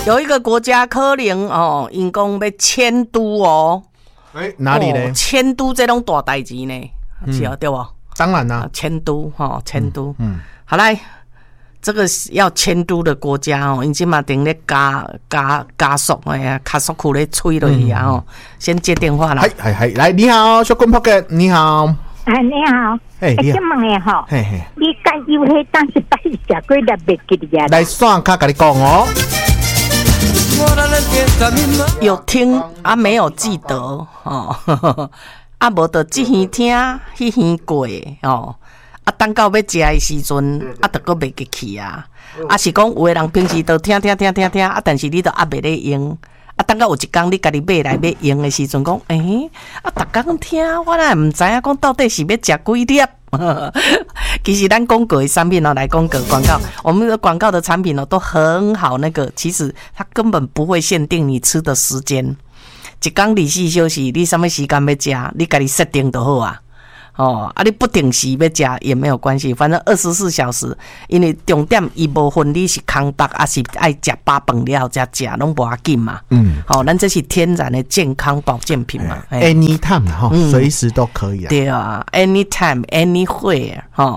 有一个国家可能哦，因讲要迁都哦。 哪里呢？ 迁都这种大代志呢，是哦，对不？ 当然啦， 迁都哈，迁都。好来，这个要迁都的国家哦，因即嘛顶咧加速哎呀，加速库咧吹落去啊哦。先接电话啦。 系，来你好，小棍扑嘅，你好。 你好。你好。问嘅吼，你介有迄当时摆食过来袂记哩啊？ 来线卡甲你讲哦。 有听啊，没有记得哦。啊，无得这耳听，迄耳过哦。啊，等到要食的时阵，啊，就搁袂记去啊。啊，是讲有的人平时都听，啊，但是你都还袂咧用。啊，等到有一天你家己买来要用的时阵，讲啊，逐工听，我哪唔知影讲到底是要食几粒。其实咱广告的产品来广告广告，我们的广告的产品都很好。那个其实它根本不会限定你吃的时间，一天24小时，你什么时间要吃，你家己设定就好啊。啊，你不定时要吃也没有关系，反正24小时，因为重点伊无分你是空腹还是爱食饱饭了才食，拢无要紧嘛。咱这是天然的健康保健品嘛。 Anytime 哈，随时都可以啊。 对啊 ，anytime anywhere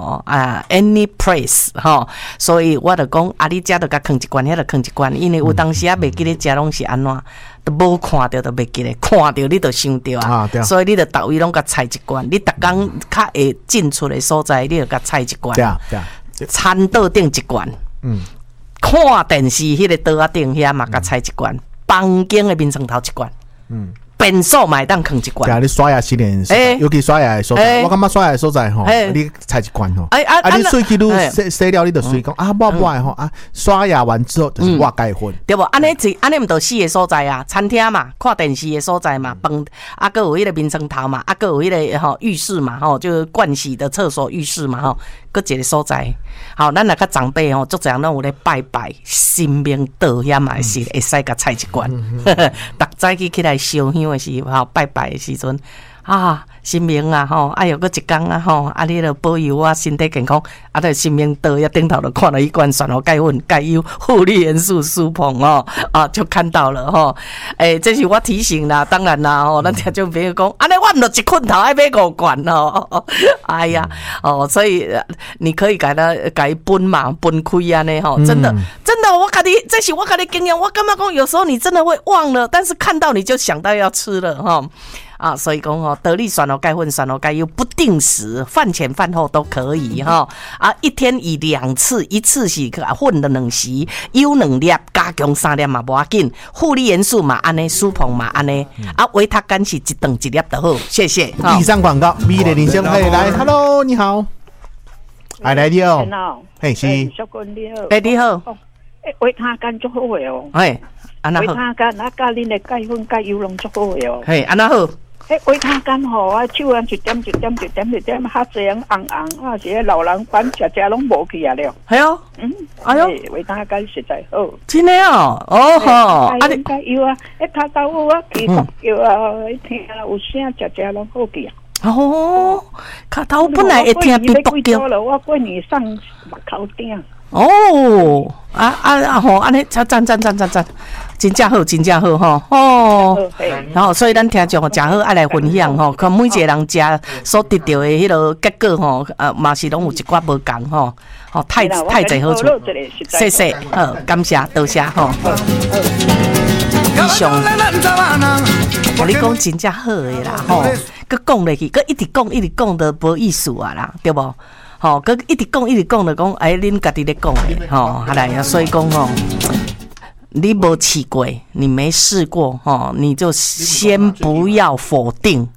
any place 所以我就讲啊，你食就甲放一罐，遐就放一罐，因为有当时啊袂记咧食拢是安怎。都无看到都袂记咧，看到你就想到啊，所以你就逐位拢甲采一罐，你逐工较会进出的所在，你就甲采一罐，餐桌顶一罐，看电视迄个桌仔顶遐嘛甲采一罐，房间的面床头一罐，便所嘛会当放一罐。 对啊，你刷牙洗脸，尤其刷牙的所在，我感觉刷牙的所在吼，你采一罐吼。你水去愈洗了，你就水讲啊，我吼啊，刷牙完之后就是我该混， 对不？安尼毋就4个所在啊，餐厅嘛，看电视的所在嘛，饭啊，搁有迄个面床头嘛，啊，搁有迄个浴室嘛，就是盥洗的厕所浴室嘛，搁一个所在。好，咱若甲长辈足侪人拢有咧拜拜神明道遐嘛是会使甲采一罐，逐早起来烧香的时候，拜拜的时阵啊，神明啊又搁一天啊你著保佑我身体健康，啊，著神明道遐顶头就看到一罐酸钙粉、钙优、护理元素舒膨就看到了这是我提醒啦，当然啦咱听众朋友讲，安尼我毋就一困头爱买5罐哎呀所以你可以改分嘛，分开安尼真的，我家己这是我家己经验，我感觉讲有时候你真的会忘了，但是看到你就想到要吃了所以讲得力酸钙粉、酸钙优不定时，饭前饭后都可以一天以2次，一次是混了2时，优2粒，加强3粒嘛无要紧，护理元素嘛安尼，舒膨嘛安尼，维他干是一顿1粒就好，谢谢。 以上广告，美丽人生可以来 ，Hello， 你好，来你好，嘿是， 小君你好， 你好， 维他干足好诶安那好， 维他干甲恁的钙粉、钙优拢足好诶安那好。 维他干手啊一点，较济人红啊，是老人斑食拢无去啊了。 系啊，哎呦， 维他干实在好。 真的你钙优啊，头豆啊，其实叫听有声食拢好去啊。 卡头本来会听比卜叫了，我过年上目口顶。 安尼赞，真正好然后所以咱听众真好爱来分享看每一个人食所得到的迄个结果嘛是拢有一寡无共太侪好处，谢谢感谢多谢以上我你讲真正好的啦佮讲落去，佮一直讲都无意思啊啦，对无？佮一直讲就讲，恁家己咧讲的来所以讲你没试过，你没试过你就先不要否定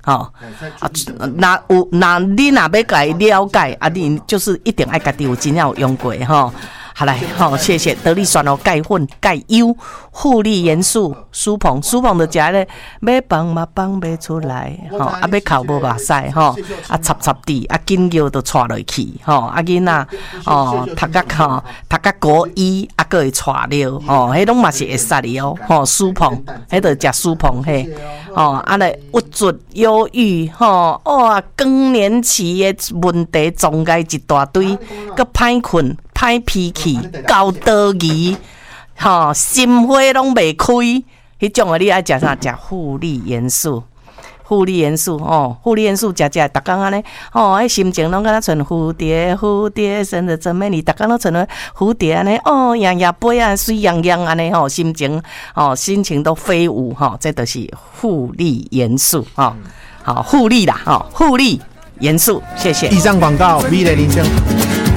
那你若要甲伊了解你就是一定爱家己有真正有用过好来谢谢得力酸钙粉、钙优、护理元素、舒膨的食咧，要放嘛放袂出来要哭无目屎插地紧叫就带落去囡仔读甲高一佫会带了迄拢嘛是会使的舒膨，迄就食舒膨嘿安尼郁卒、忧郁更年期的问题总该一大堆，佫歹困。歹脾气、高多疑， 心花拢未开，迄种你爱食啥？食富丽元素。富丽元素富丽元素食，逐工安尼迄心情拢敢若像蝴蝶，蝴蝶生得真美丽，逐工拢像蝴蝶安尼扬扬飞啊，水洋洋安尼心情心情都飞舞这就是富丽元素好富丽啦富丽元素，谢谢。 以上广告，美丽人生。